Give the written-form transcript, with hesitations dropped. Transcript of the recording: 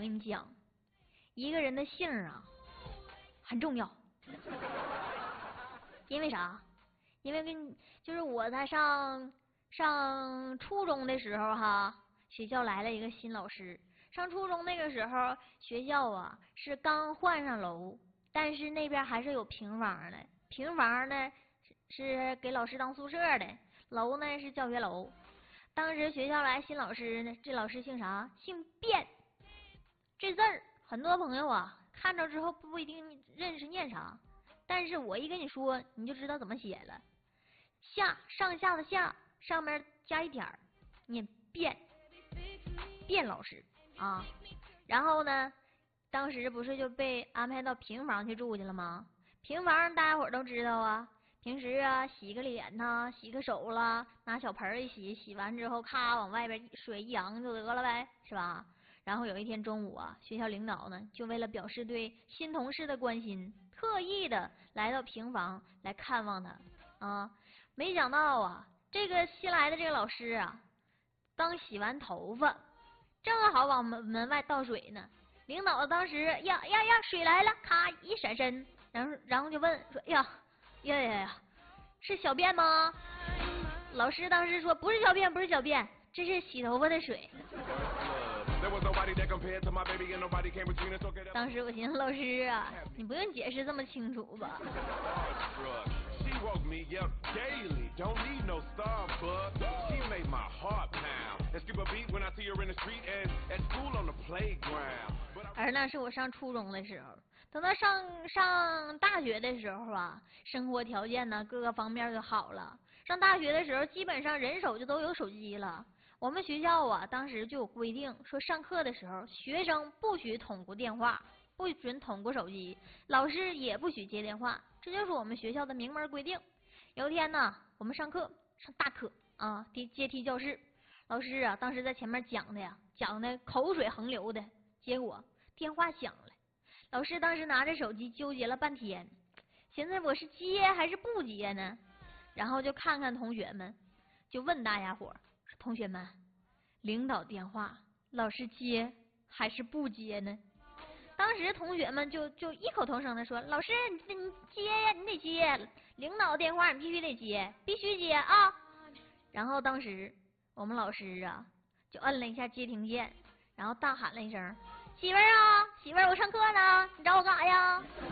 跟你讲，一个人的姓啊很重要。因为啥？因为就是我在上初中的时候哈，学校来了一个新老师。上初中那个时候，学校啊是刚换上楼，但是那边还是有平房的。平房呢是给老师当宿舍的，楼呢是教学楼。当时学校来新老师呢，这老师姓啥？姓卞。这字儿很多朋友啊看着之后不一定认识念啥，但是我一跟你说，你就知道怎么写了。上下的下，上面加一点儿，念卞。卞老师啊。然后呢，当时不是就被安排到平房去住去了吗？平房大家伙都知道啊，平时啊洗个脸呐，洗个手啦，拿小盆一洗，洗完之后咔往外边水一扬就得了呗，是吧？然后有一天中午啊，学校领导呢就为了表示对新同事的关心，特意的来到平房来看望他啊。没想到啊，这个新来的这个老师啊，刚洗完头发，正好往门外倒水呢。领导当时呀，水来了，咔一闪身，然后就问说：“呀，是小便吗？”老师当时说：“不是小便，不是小便，这是洗头发的水。”当时我寻思，老师啊，你不用解释这么清楚吧。而那是我上初中的时候，等到上大学的时候啊，生活条件呢各个方面就好了。上大学的时候，基本上人手就都有手机了。我们学校啊，当时就有规定，说上课的时候，学生不许捅咕电话，不准捅咕手机，老师也不许接电话，这就是我们学校的明文规定。有一天呢，我们上大课啊，阶梯教室，老师啊，当时在前面讲的口水横流的，结果电话响了。老师当时拿着手机纠结了半天，寻思我是接还是不接呢？然后就看看同学们，就问大家伙：“同学们，领导电话，老师接还是不接呢？”当时同学们就异口同声的说：“老师，你接呀，你得接，领导电话你必须得接，必须接啊！”然后当时我们老师啊，就摁了一下接听键，然后大喊了一声：“媳妇儿啊，媳妇儿，我上课呢，你找我干啥呀？”